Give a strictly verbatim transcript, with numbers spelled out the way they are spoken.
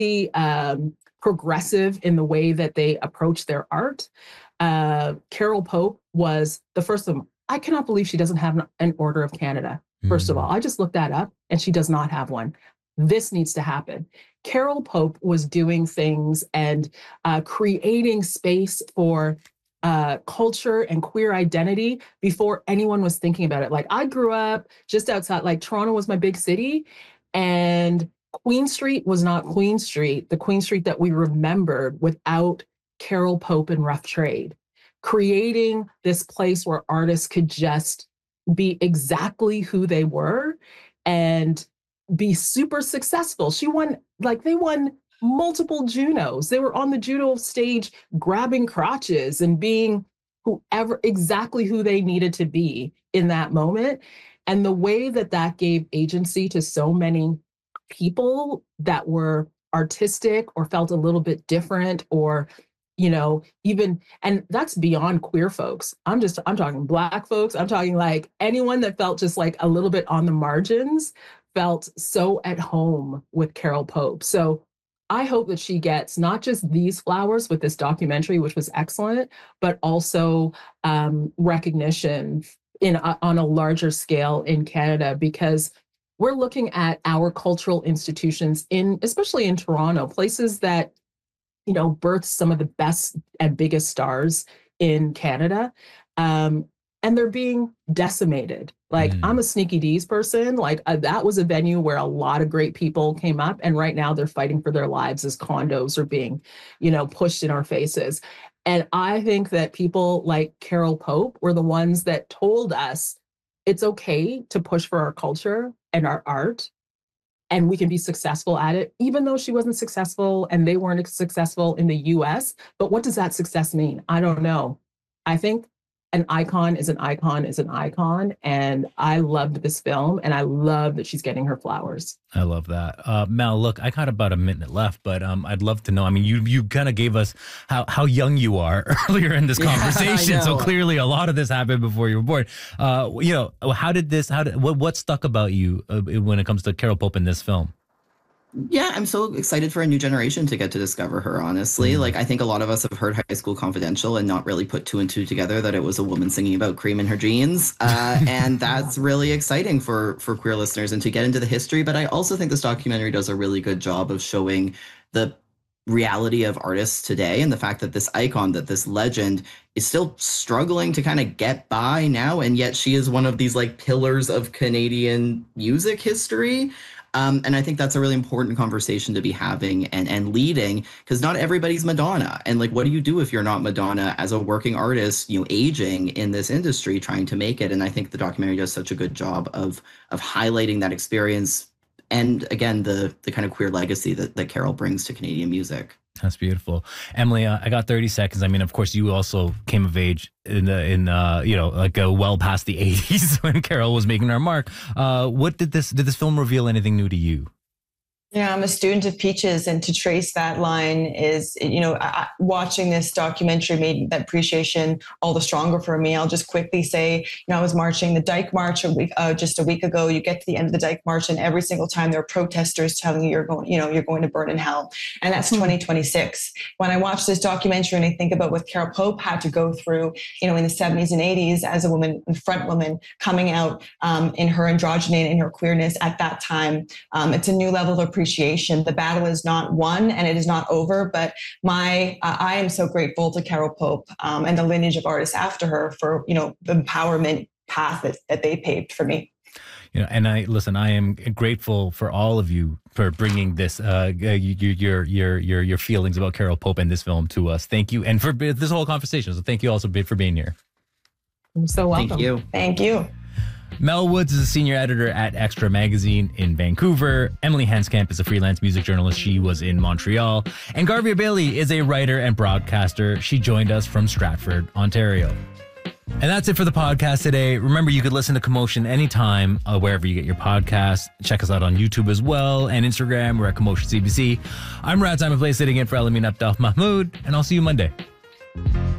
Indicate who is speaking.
Speaker 1: um, progressive in the way that they approach their art. Uh, Carol Pope was the first of them. I cannot believe she doesn't have an, an Order of Canada. First mm. of all, I just looked that up and she does not have one. This needs to happen. Carol Pope was doing things and uh, creating space for uh, culture and queer identity before anyone was thinking about it. Like, I grew up just outside, like Toronto was my big city, and Queen Street was not Queen Street, the Queen Street that we remembered, without Carol Pope and Rough Trade, creating this place where artists could just be exactly who they were and be super successful. She won, like they won multiple Junos. They were on the Juno stage grabbing crotches and being whoever, exactly who they needed to be in that moment. And the way that that gave agency to so many people that were artistic or felt a little bit different, or, you know, even, and that's beyond queer folks. I'm just, I'm talking Black folks. I'm talking like anyone that felt just like a little bit on the margins felt so at home with Carol Pope. So I hope that she gets not just these flowers with this documentary, which was excellent, but also um, recognition in a, on a larger scale in Canada, because we're looking at our cultural institutions in, especially in Toronto, places that, you know, birth some of the best and biggest stars in Canada. Um, and they're being decimated. Like, mm. I'm a Sneaky D's person. Like, uh, that was a venue where a lot of great people came up. And right now they're fighting for their lives as condos are being, you know, pushed in our faces. And I think that people like Carol Pope were the ones that told us it's okay to push for our culture and our art, and we can be successful at it, even though she wasn't successful and they weren't successful in the U S. But what does that success mean? I don't know. I think an icon is an icon is an icon. And I loved this film, and I love that she's getting her flowers.
Speaker 2: I love that. Uh, Mel, look, I got about a minute left, but um, I'd love to know. I mean, you you kind of gave us how, how young you are earlier in this conversation. Yeah, so clearly a lot of this happened before you were born. Uh, you know, how did this, how did, what, what stuck about you uh, when it comes to Carol Pope in this film?
Speaker 3: Yeah, I'm so excited for a new generation to get to discover her, honestly. Mm-hmm. Like, I think a lot of us have heard High School Confidential and not really put two and two together that it was a woman singing about cream in her jeans. Uh, and that's really exciting for, for queer listeners and to get into the history. But I also think this documentary does a really good job of showing the reality of artists today and the fact that this icon, that this legend is still struggling to kind of get by now. And yet she is one of these like pillars of Canadian music history. Um, and I think that's a really important conversation to be having and, and leading, because not everybody's Madonna. And like, what do you do if you're not Madonna as a working artist, you know, aging in this industry, trying to make it? And I think the documentary does such a good job of of highlighting that experience. And again, the the kind of queer legacy that, that Carol brings to Canadian music.
Speaker 2: That's beautiful. Emily, uh, I got thirty seconds. I mean, of course, you also came of age in the, in uh, you know, like uh, well past the eighties when Carol was making her mark. Uh, what did this did this film reveal anything new to you?
Speaker 4: Yeah, I'm a student of Peaches, and to trace that line is, you know, I, watching this documentary made that appreciation all the stronger for me. I'll just quickly say, you know, I was marching the Dyke March a week, uh, just a week ago. You get to the end of the Dyke March, and every single time there are protesters telling you you're going, you know, you're going to burn in hell, and that's mm-hmm. twenty twenty-six. When I watch this documentary and I think about what Carol Pope had to go through, you know, in the seventies and eighties as a woman, front woman, coming out um, in her androgyny and in her queerness at that time, um, it's a new level of appreciation. Appreciation. The battle is not won and it is not over, but my uh, I am so grateful to Carol Pope um, and the lineage of artists after her for, you know, the empowerment path that, that they paved for me.
Speaker 2: You know, and I listen. I am grateful for all of you for bringing this, uh, your your your your feelings about Carol Pope and this film to us. Thank you, and for this whole conversation. So thank you also for being here.
Speaker 1: You're so welcome.
Speaker 3: Thank you.
Speaker 4: Thank you.
Speaker 2: Mel Woods is a senior editor at Extra Magazine in Vancouver. Emily Hanskamp is a freelance music journalist. She was in Montreal. And Garvia Bailey is a writer and broadcaster. She joined us from Stratford, Ontario. And that's it for the podcast today. Remember, you could listen to Commotion anytime, uh, wherever you get your podcasts. Check us out on YouTube as well, and Instagram. We're at Commotion C B C. I'm Rad Simon Play, sitting in for Elamin Abdel Mahmoud, and I'll see you Monday.